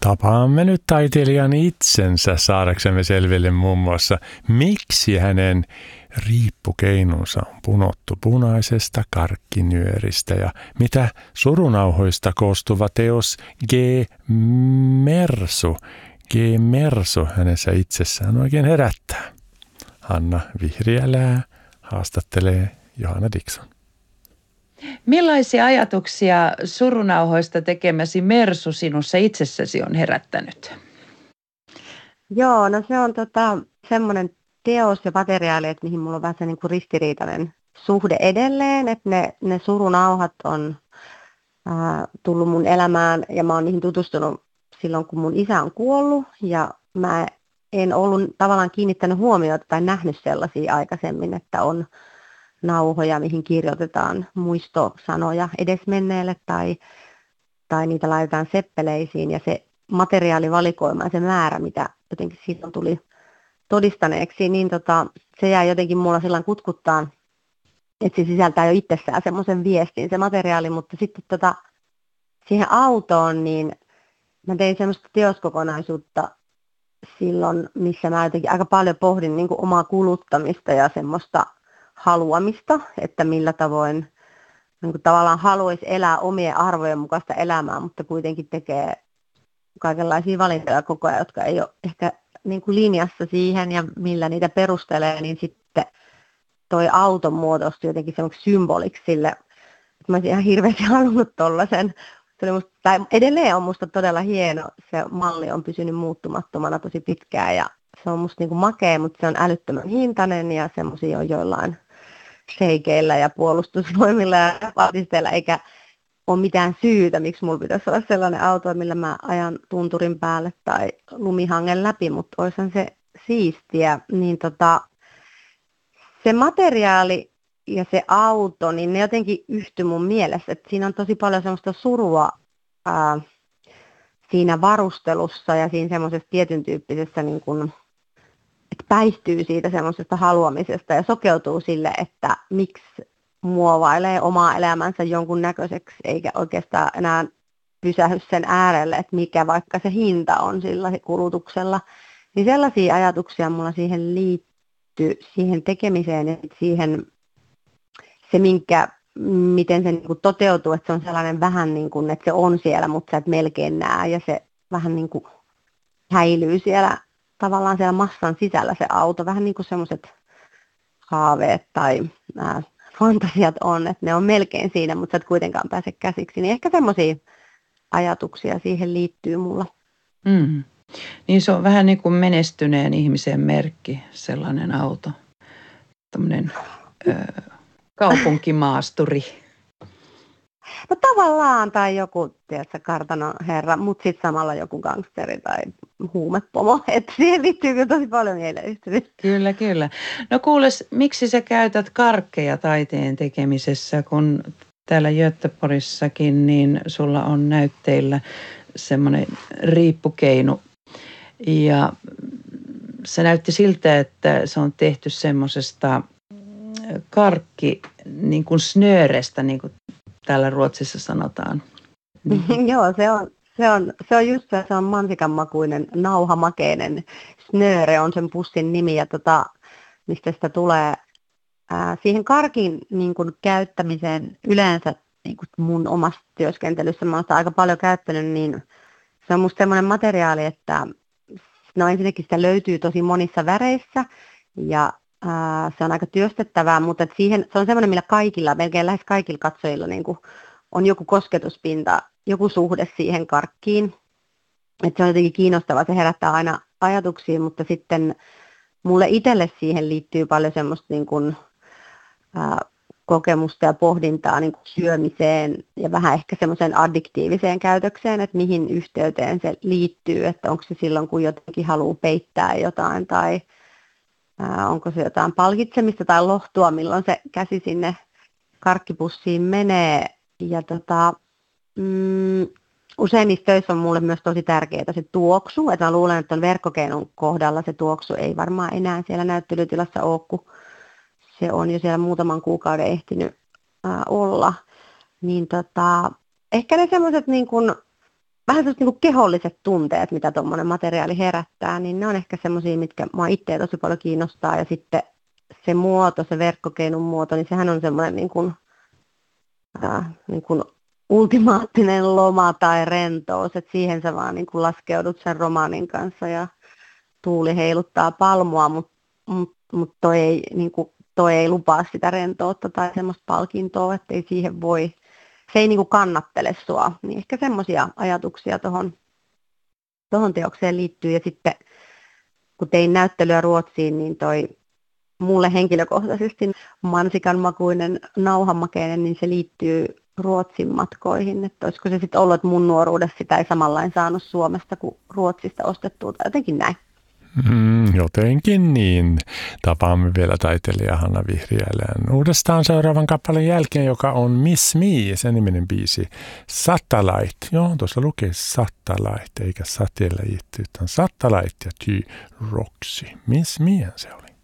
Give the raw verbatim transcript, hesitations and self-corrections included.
Tapaamme nyt taiteilijan itsensä saadaksemme selville muun muassa, miksi hänen riippukeinunsa on punottu punaisesta karkkinyöristä ja mitä surunauhoista koostuva teos G. Mersu, G. Mersu hänessä itsessään oikein herättää. Hanna Vihriälää haastattelee Johanna Dickson. Millaisia ajatuksia surunauhoista tekemäsi Mersu sinussa itsessäsi on herättänyt? Joo, no se on tota, semmoinen teos ja materiaali, että mihin mulla on vähän se niin kuin ristiriitainen suhde edelleen, että ne, ne surunauhat on ää, tullut mun elämään ja mä oon niihin tutustunut silloin, kun mun isä on kuollut ja mä en ollut tavallaan kiinnittänyt huomiota tai nähnyt sellaisia aikaisemmin, että on nauhoja, mihin kirjoitetaan muistosanoja edesmenneelle tai, tai niitä laitetaan seppeleisiin ja se materiaalivalikoima ja se määrä, mitä jotenkin silloin tuli todistaneeksi, niin tota, se jää jotenkin mulla silloin kutkuttaan, että se sisältää jo itsessään semmoisen viestin, se materiaali, mutta sitten tota, siihen autoon, niin mä tein semmoista teoskokonaisuutta silloin, missä mä jotenkin aika paljon pohdin niin kuin omaa kuluttamista ja semmoista haluamista, että millä tavoin niin kuin tavallaan haluaisi elää omien arvojen mukaista elämää, mutta kuitenkin tekee kaikenlaisia valintoja koko ajan, jotka ei ole ehkä niin kuin linjassa siihen ja millä niitä perustelee, niin sitten toi auto muodostui jotenkin semmoiksi symboliksi sille, että mä olisin ihan hirveästi halunnut tollaisen. Se oli musta, tai edelleen on musta todella hieno, se malli on pysynyt muuttumattomana tosi pitkään ja se on musta niin kuin makea, mutta se on älyttömän hintainen ja semmoisia on joillain sheikeillä ja puolustusvoimilla ja artisteilla, eikä ole mitään syytä, miksi mulla pitäisi olla sellainen auto, millä mä ajan tunturin päälle tai lumihangen läpi, mutta olisihan se siistiä. Niin tota, se materiaali ja se auto, niin ne jotenkin yhtyi mun mielessä, että siinä on tosi paljon semmoista surua ää, siinä varustelussa ja siinä semmoisessa tietyn tyyppisessä, niin kun, että päihtyy siitä semmoisesta haluamisesta ja sokeutuu sille, että miksi muovailee omaa elämänsä jonkun näköiseksi, eikä oikeastaan enää pysähy sen äärelle, että mikä vaikka se hinta on sillä kulutuksella. Niin sellaisia ajatuksia mulla siihen liittyy, siihen tekemiseen ja siihen, se minkä, miten se niin kuin toteutuu, että se on sellainen vähän niin kuin, että se on siellä, mutta sä et melkein näe ja se vähän niin kuin häilyy siellä, tavallaan siellä massan sisällä se auto, vähän niin kuin semmoiset haaveet tai ää, fantasiat on, että ne on melkein siinä, mutta sä et kuitenkaan pääse käsiksi. Niin ehkä semmoisia ajatuksia siihen liittyy mulla. Mm. Niin se on vähän niin kuin menestyneen ihmisen merkki, sellainen auto. Tämmöinen ö, kaupunkimaasturi. No tavallaan, tai joku, tiedätkö, kartanon herra, mutta sitten samalla joku gangsteri tai huumepomo. Että siihen liittyy kyllä tosi paljon mieleyhtymistä. Kyllä, kyllä. No kuules, miksi sä käytät karkkeja taiteen tekemisessä, kun täällä Göteborgissakin, niin sulla on näytteillä semmoinen riippukeinu. Ja se näytti siltä, että se on tehty semmoisesta karkki, niin kuin snörestä, niin kuin täällä Ruotsissa sanotaan. Joo, se on, se on, se on just se, se on mansikanmakuinen, nauhamakeinen. Snöre on sen pussin nimi ja tota, mistä sitä tulee. Ää, siihen karkin niin kuin, käyttämiseen yleensä niin kuin mun omassa työskentelyssä, mä oon sitä aika paljon käyttänyt, niin se on musta semmoinen materiaali, että no ensinnäkin sitä löytyy tosi monissa väreissä ja ää, se on aika työstettävää, mutta siihen, se on semmoinen, millä kaikilla, melkein lähes kaikilla katsojilla niin kuin, on joku kosketuspinta, joku suhde siihen karkkiin. Että se on jotenkin kiinnostavaa, se herättää aina ajatuksia, mutta sitten mulle itselle siihen liittyy paljon semmoista niin kuin, ää, kokemusta ja pohdintaa niin kuin syömiseen ja vähän ehkä semmoiseen addiktiiviseen käytökseen, että mihin yhteyteen se liittyy, että onko se silloin, kun jotenkin haluaa peittää jotain tai ää, onko se jotain palkitsemista tai lohtua, milloin se käsi sinne karkkipussiin menee. Ja tota, mm, usein niissä töissä on mulle myös tosi tärkeää se tuoksu, että mä luulen, että on verkkokeinun kohdalla se tuoksu ei varmaan enää siellä näyttelytilassa ole, kun se on jo siellä muutaman kuukauden ehtinyt ää, olla. Niin tota, ehkä ne semmoiset niin kun vähän sellaiset niin kuin keholliset tunteet, mitä tuommoinen materiaali herättää, niin ne on ehkä semmoisia, mitkä mua itseä tosi paljon kiinnostaa. Ja sitten se muoto, se verkkokeinun muoto, niin sehän on semmoinen niin kuin, äh, niin kuin ultimaattinen loma tai rentous, että siihen sä vaan niin kuin laskeudut sen romaanin kanssa ja tuuli heiluttaa palmua, mutta mut, mut toi, ei, niin kuin, toi ei lupaa sitä rentoutta tai semmoista palkintoa, että ei siihen voi, se ei niin kuin kannattele sua. Niin ehkä semmoisia ajatuksia tuohon tohon teokseen liittyy. Ja sitten kun tein näyttelyä Ruotsiin, niin toi mulle henkilökohtaisesti mansikan makuinen nauhanmakeinen, niin se liittyy Ruotsin matkoihin, että olisiko se sitten ollut, että mun nuoruudessa sitä ei samanlain saanut Suomesta kuin Ruotsista ostettua tai jotenkin näin. Mm, jotenkin niin. Tapaamme vielä taiteilija Hanna Vihriälän uudestaan seuraavan kappaleen jälkeen, joka on Miss Me, sen niminen biisi. Satellite. Joo, tuossa lukee Satellite, eikä Satellite, vaan Satellite ja Ty Roxy. Miss Me se oli.